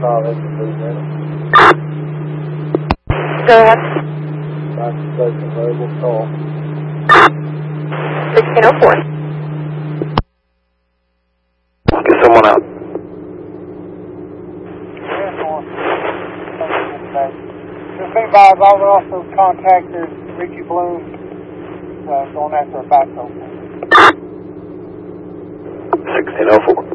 Go ahead. 1604. Get someone out. Just be advised, I would also contact Richie Bloom, going after a backhoe. 1604.